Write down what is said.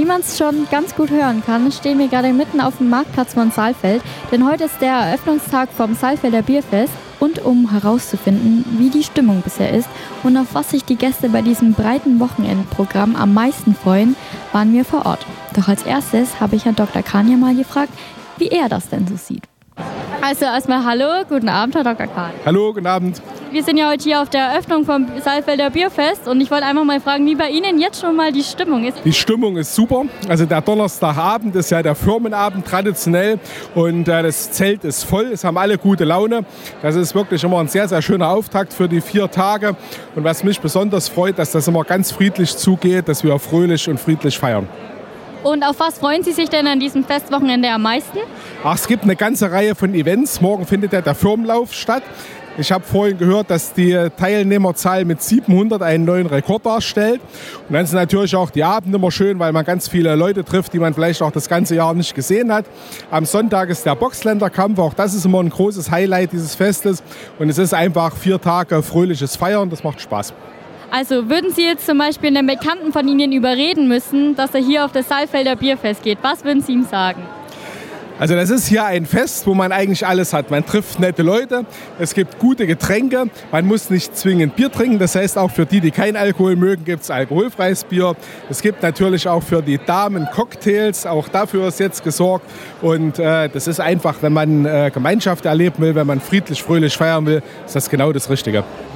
wie man es schon ganz gut hören kann, stehen wir gerade mitten auf dem Marktplatz von Saalfeld, denn heute ist der Eröffnungstag vom Saalfelder Bierfest. Und um herauszufinden, wie die Stimmung bisher ist und auf was sich die Gäste bei diesem breiten Wochenendprogramm am meisten freuen, waren wir vor Ort. Doch als erstes habe ich Herrn Dr. Kahn ja mal gefragt, wie er das denn so sieht. Also erstmal hallo, guten Abend, Herr Dr. Kahn. Hallo, guten Abend. Wir sind ja heute hier auf der Eröffnung vom Saalfelder Bierfest und ich wollte einfach mal fragen, wie bei Ihnen jetzt schon mal die Stimmung ist. Die Stimmung ist super. Also der Donnerstagabend ist ja der Firmenabend traditionell und das Zelt ist voll. Es haben alle gute Laune. Das ist wirklich immer ein sehr, sehr schöner Auftakt für die 4 Tage. Und was mich besonders freut, dass das immer ganz friedlich zugeht, dass wir fröhlich und friedlich feiern. Und auf was freuen Sie sich denn an diesem Festwochenende am meisten? Es gibt eine ganze Reihe von Events. Morgen findet ja der Firmenlauf statt. Ich habe vorhin gehört, dass die Teilnehmerzahl mit 700 einen neuen Rekord darstellt. Und dann sind natürlich auch die Abende immer schön, weil man ganz viele Leute trifft, die man vielleicht auch das ganze Jahr nicht gesehen hat. Am Sonntag ist der Boxländerkampf. Auch das ist immer ein großes Highlight dieses Festes. Und es ist einfach 4 Tage fröhliches Feiern. Das macht Spaß. Also würden Sie jetzt zum Beispiel einen Bekannten von Ihnen überreden müssen, dass er hier auf das Saalfelder Bierfest geht? Was würden Sie ihm sagen? Also das ist hier ein Fest, wo man eigentlich alles hat. Man trifft nette Leute, es gibt gute Getränke, man muss nicht zwingend Bier trinken. Das heißt, auch für die, die keinen Alkohol mögen, gibt es alkoholfreies Bier. Es gibt natürlich auch für die Damen Cocktails, auch dafür ist jetzt gesorgt. Und das ist einfach, wenn man Gemeinschaft erleben will, wenn man friedlich, fröhlich feiern will, ist das genau das Richtige.